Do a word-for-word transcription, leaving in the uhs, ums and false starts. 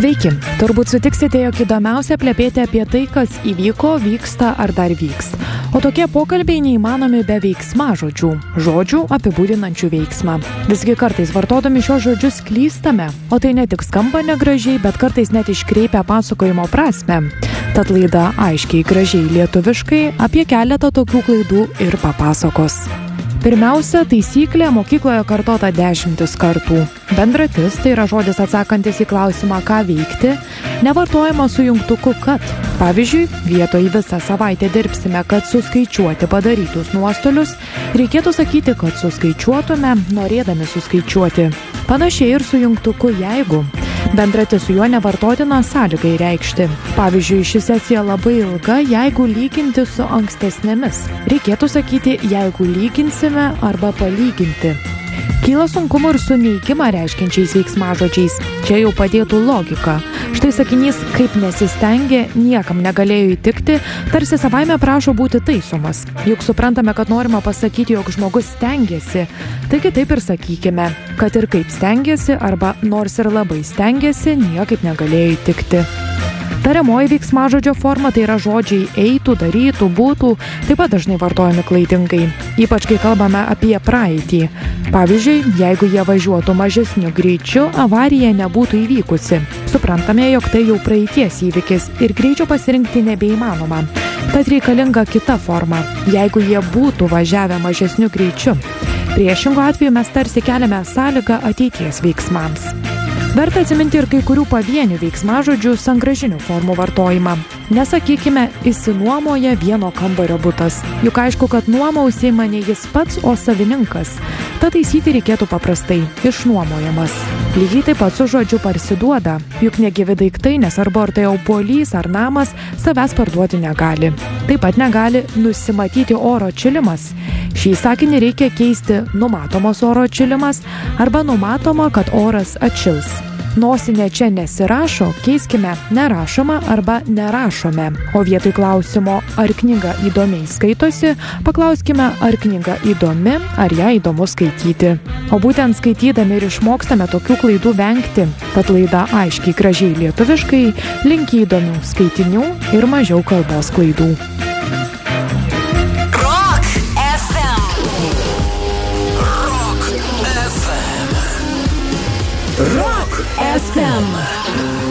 Sveiki, turbūt sutiksite, jog įdomiausia plepėti apie tai, kas įvyko, vyksta ar dar vyks. O tokie pokalbiai neįmanomi be veiksmažodžių, žodžių apibūdinančių veiksmą. Visgi kartais vartodami šios žodžius klystame, o tai ne tik skamba negražiai, bet kartais net iškreipia pasakojimo prasmę. Tad laida aiškiai gražiai lietuviškai apie keletą tokių klaidų ir papasakos. Pirmiausia, taisyklė mokykloje kartota dešimtis kartų. Bendratis, tai yra žodis atsakantis į klausimą, ką veikti, nevartojama su jungtuku kad. Pavyzdžiui, vietoj visą savaitę dirbsime, kad suskaičiuoti padarytus nuostolius, reikėtų sakyti, kad suskaičiuotume, norėdami suskaičiuoti. Panašiai ir su jungtuku jeigu. Bendratis su juo nevartotina sąlygai reikšti. Pavyzdžiui, ši sesija labai ilga, jeigu lyginti su ankstesnėmis. Reikėtų sakyti, jeigu lyginsime arba palyginti. Kyla sunkumų ir su neigimą reiškiančiais veiksmažodžiais. Čia jau padėtų logika. Štai sakinys, kaip nesistengė, niekam negalėjo įtikti, tarsi savaime prašo būti taisomas. Juk suprantame, kad norima pasakyti, jog žmogus stengiasi. Taigi taip ir sakykime, kad ir kaip stengiasi arba nors ir labai stengiasi, niekaip negalėjo įtikti. Tariamoji veiksmažodžio forma tai yra žodžiai eitų, darytų, būtų, taip pat dažnai vartojami klaidingai, ypač kai kalbame apie praeitį. Pavyzdžiui, jeigu jie važiuotų mažesniu greičiu, avarija nebūtų įvykusi. Suprantame, jog tai jau praeities įvykis ir greičio pasirinkti nebeįmanoma. Tad reikalinga kita forma, jeigu jie būtų važiavę mažesniu greičiu. Priešingu atveju mes tarsi keliame sąlygą ateities veiksmams. Verta atsiminti ir kai kurių pavienių veiksmažodžių sangražinių formų vartojimą. Nesakykime, išsinuomoja vieno kambario butas. Juk aišku, kad nuoma užsiima ne jis pats, o savininkas. Tad taisyti reikėtų paprastai – išnuomojamas. Lygiai taip pat su žodžiu parsiduoda. Juk negyvi daiktai, nesvarbu ar tai obuolys ar namas, savęs parduoti negali. Taip pat negali nusimatyti oro atšilimas. Šį sakinį reikia keisti numatomos oro atšilimas arba numatoma, kad oras atšils. Nosinė čia nesirašo, keiskime nerašoma arba nerašome. O vietoj klausimo, ar knyga įdomiai skaitosi, paklauskime, ar knyga įdomi, ar ją įdomu skaityti. O būtent skaitydami ir išmokstame tokių klaidų vengti. Tad laida aiškiai gražiai lietuviškai linki įdomių skaitinių ir mažiau kalbos klaidų. Rock F M.